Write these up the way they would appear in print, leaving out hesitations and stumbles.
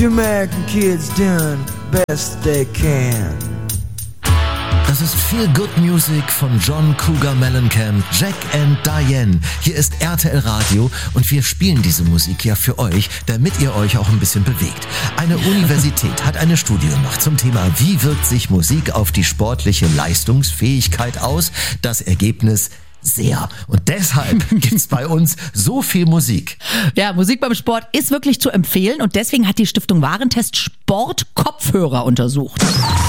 you American kids doing best they can. Das ist Feel Good Music von John Cougar Mellencamp, Jack and Diane. Hier ist RTL Radio und wir spielen diese Musik ja für euch, damit ihr euch auch ein bisschen bewegt. Eine Universität hat eine Studie gemacht zum Thema, wie wirkt sich Musik auf die sportliche Leistungsfähigkeit aus? Das Ergebnis: sehr. Und deshalb gibt's bei uns so viel Musik. Ja, Musik beim Sport ist wirklich zu empfehlen und deswegen hat die Stiftung Warentest Sportkopfhörer untersucht.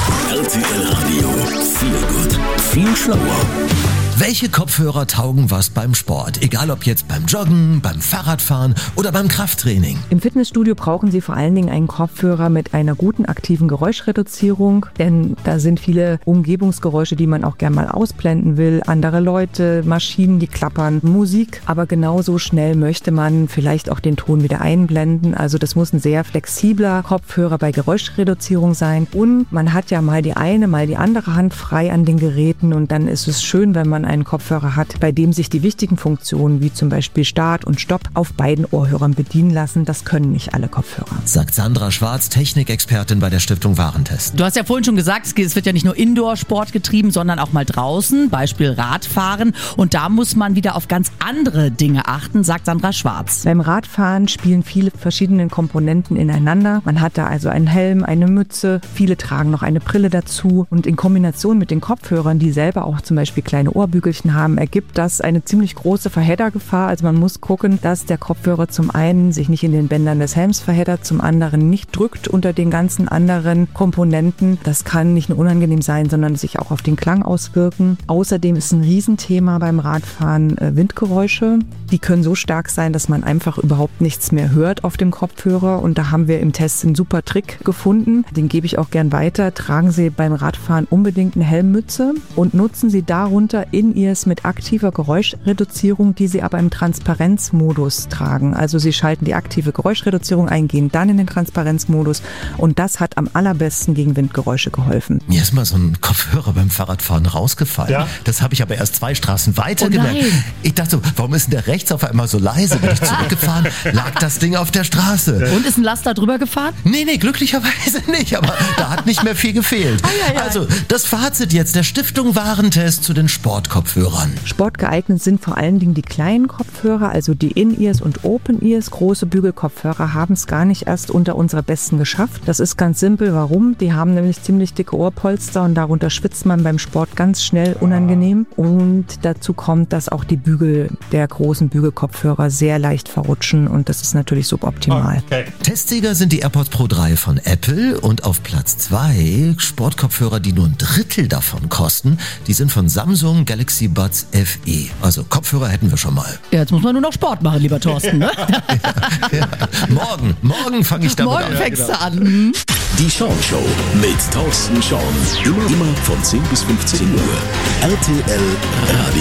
RTL Radio, viel gut, viel schlauer. Welche Kopfhörer taugen was beim Sport? Egal ob jetzt beim Joggen, beim Fahrradfahren oder beim Krafttraining. Im Fitnessstudio brauchen Sie vor allen Dingen einen Kopfhörer mit einer guten aktiven Geräuschreduzierung, denn da sind viele Umgebungsgeräusche, die man auch gern mal ausblenden will. Andere Leute, Maschinen, die klappern, Musik. Aber genauso schnell möchte man vielleicht auch den Ton wieder einblenden. Also das muss ein sehr flexibler Kopfhörer bei Geräuschreduzierung sein. Und man hat ja mal die eine, mal die andere Hand frei an den Geräten und dann ist es schön, wenn man einen Kopfhörer hat, bei dem sich die wichtigen Funktionen wie zum Beispiel Start und Stopp auf beiden Ohrhörern bedienen lassen. Das können nicht alle Kopfhörer. Sagt Sandra Schwarz, Technikexpertin bei der Stiftung Warentest. Du hast ja vorhin schon gesagt, es wird ja nicht nur Indoor-Sport getrieben, sondern auch mal draußen, Beispiel Radfahren. Und da muss man wieder auf ganz andere Dinge achten, sagt Sandra Schwarz. Beim Radfahren spielen viele verschiedene Komponenten ineinander. Man hat da also einen Helm, eine Mütze, viele tragen noch eine Brille dazu. Und in Kombination mit den Kopfhörern, die selber auch zum Beispiel kleine Ohrbügelchen haben, ergibt das eine ziemlich große Verheddergefahr. Also man muss gucken, dass der Kopfhörer zum einen sich nicht in den Bändern des Helms verheddert, zum anderen nicht drückt unter den ganzen anderen Komponenten. Das kann nicht nur unangenehm sein, sondern sich auch auf den Klang auswirken. Außerdem ist ein Riesenthema beim Radfahren Windgeräusche. Die können so stark sein, dass man einfach überhaupt nichts mehr hört auf dem Kopfhörer. Und da haben wir im Test einen super Trick gefunden. Den gebe ich auch gern weiter. Tragen Sie beim Radfahren unbedingt eine Helmmütze und nutzen Sie darunter In-Ears mit aktiver Geräuschreduzierung, die Sie aber im Transparenzmodus tragen. Also Sie schalten die aktive Geräuschreduzierung ein, gehen dann in den Transparenzmodus und das hat am allerbesten gegen Windgeräusche geholfen. Mir ist mal so ein Kopfhörer beim Fahrradfahren rausgefallen. Ja? Das habe ich aber erst 2 Straßen weiter gemerkt. Ich dachte so, warum ist denn der rechts auf einmal so leise? Bin ich zurückgefahren, lag das Ding auf der Straße. Und ist ein Laster drüber gefahren? Nee, glücklicherweise nicht, aber da hat nicht mehr viel gefehlt. Also, das Fazit jetzt der Stiftung Warentest zu den Sportkopfhörern. Sportgeeignet sind vor allen Dingen die kleinen Kopfhörer, also die In-Ears und Open-Ears. Große Bügelkopfhörer haben es gar nicht erst unter unsere Besten geschafft. Das ist ganz simpel. Warum? Die haben nämlich ziemlich dicke Ohrpolster und darunter schwitzt man beim Sport ganz schnell unangenehm. Und dazu kommt, dass auch die Bügel der großen Bügelkopfhörer sehr leicht verrutschen und das ist natürlich suboptimal. Okay. Testsieger sind die AirPods Pro 3 von Apple und auf Platz 2 Sportkopfhörer, die nur ein Drittel davon kosten. Die sind von Samsung Galaxy Buds FE. Also Kopfhörer hätten wir schon mal. Ja, jetzt muss man nur noch Sport machen, lieber Thorsten, ne? ja. Morgen fange ich damit an. Morgen fängst du an. Die Sean-Show mit Thorsten Sean. Immer von 10 bis 15 Uhr. RTL Radio.